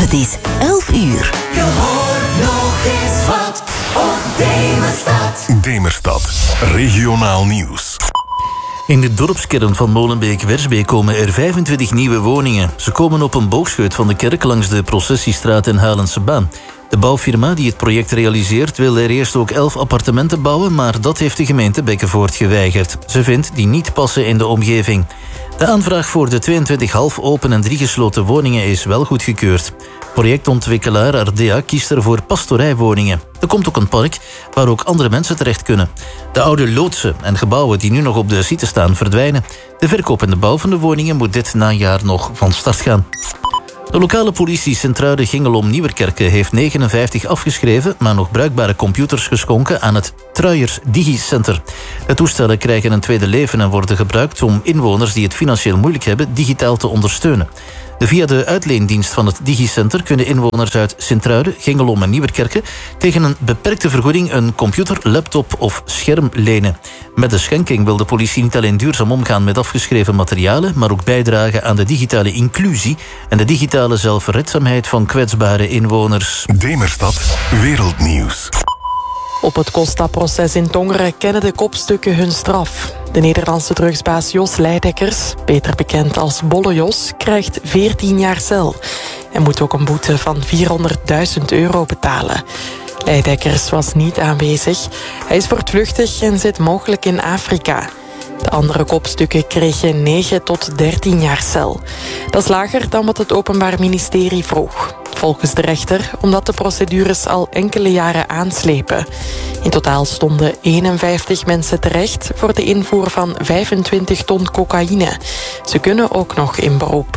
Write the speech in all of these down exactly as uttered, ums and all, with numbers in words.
Het is elf uur. Je hoort nog eens wat op Demerstad. Demerstad, regionaal nieuws. In de dorpskern van Molenbeek-Wersbeek komen er vijfentwintig nieuwe woningen. Ze komen op een boogscheut van de kerk langs de Processiestraat en Halense Baan. De bouwfirma die het project realiseert wil er eerst ook elf appartementen bouwen, maar dat heeft de gemeente Bekkenvoort geweigerd. Ze vindt die niet passen in de omgeving. De aanvraag voor de tweeëntwintig half open en drie gesloten woningen is wel goedgekeurd. Projectontwikkelaar Ardea kiest er voor pastorijwoningen. Er komt ook een park waar ook andere mensen terecht kunnen. De oude loodsen en gebouwen die nu nog op de site staan verdwijnen. De verkoop en de bouw van de woningen moet dit najaar nog van start gaan. De lokale politie Sint-Truiden-Gingelom-Nieuwerkerke heeft negenenvijftig afgeschreven, maar nog bruikbare computers geschonken aan het Truijers Digicenter. De toestellen krijgen een tweede leven en worden gebruikt om inwoners die het financieel moeilijk hebben digitaal te ondersteunen. Via de uitleendienst van het Digicenter kunnen inwoners uit Sint-Truiden, Gingelom en Nieuwerkerke tegen een beperkte vergoeding een computer, laptop of scherm lenen. Met de schenking wil de politie niet alleen duurzaam omgaan met afgeschreven materialen, maar ook bijdragen aan de digitale inclusie en de digitale zelfredzaamheid van kwetsbare inwoners. Demerstad, wereldnieuws. Op het Costa-proces in Tongeren kennen de kopstukken hun straf. De Nederlandse drugsbaas Jos Leidekkers, beter bekend als Bolle Jos, krijgt veertien jaar cel. En moet ook een boete van vierhonderdduizend euro betalen. Leidekkers was niet aanwezig. Hij is voortvluchtig en zit mogelijk in Afrika. De andere kopstukken kregen negen tot dertien jaar cel. Dat is lager dan wat het Openbaar Ministerie vroeg. Volgens de rechter omdat de procedures al enkele jaren aanslepen. In totaal stonden eenenvijftig mensen terecht voor de invoer van vijfentwintig ton cocaïne. Ze kunnen ook nog in beroep.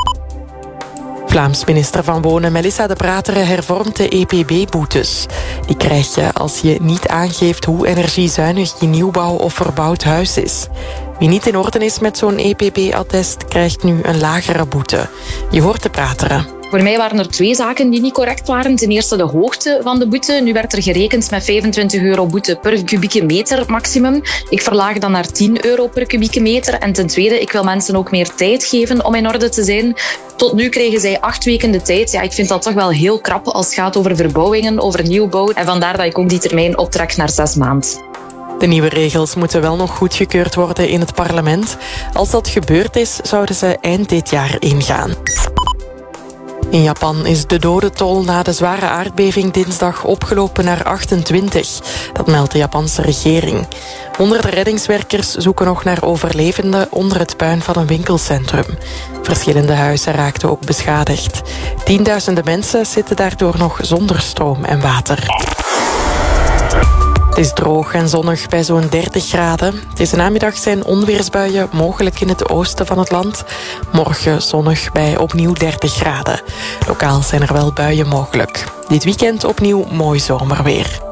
Vlaams minister van Wonen Melissa De Prateren hervormt de E P B-boetes. Die krijg je als je niet aangeeft hoe energiezuinig je nieuwbouw of verbouwd huis is. Wie niet in orde is met zo'n E P B-attest krijgt nu een lagere boete. Je hoort De Prateren. Voor mij waren er twee zaken die niet correct waren. Ten eerste de hoogte van de boete. Nu werd er gerekend met vijfentwintig euro boete per kubieke meter maximum. Ik verlaag dan naar tien euro per kubieke meter. En ten tweede, ik wil mensen ook meer tijd geven om in orde te zijn. Tot nu kregen zij acht weken de tijd. Ja, ik vind dat toch wel heel krap als het gaat over verbouwingen, over nieuwbouw. En vandaar dat ik ook die termijn optrek naar zes maanden. De nieuwe regels moeten wel nog goedgekeurd worden in het parlement. Als dat gebeurd is, zouden ze eind dit jaar ingaan. In Japan is de dodentol na de zware aardbeving dinsdag opgelopen naar achtentwintig. Dat meldt de Japanse regering. Honderden reddingswerkers zoeken nog naar overlevenden onder het puin van een winkelcentrum. Verschillende huizen raakten ook beschadigd. Tienduizenden mensen zitten daardoor nog zonder stroom en water. Het is droog en zonnig bij zo'n dertig graden. Deze namiddag zijn onweersbuien mogelijk in het oosten van het land. Morgen zonnig bij opnieuw dertig graden. Lokaal zijn er wel buien mogelijk. Dit weekend opnieuw mooi zomerweer.